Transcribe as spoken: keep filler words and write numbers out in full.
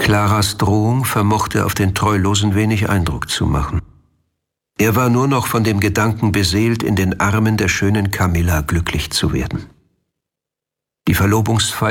Claras Drohung vermochte auf den Treulosen wenig Eindruck zu machen. Er war nur noch von dem Gedanken beseelt, in den Armen der schönen Camilla glücklich zu werden. Die Verlobungsfeier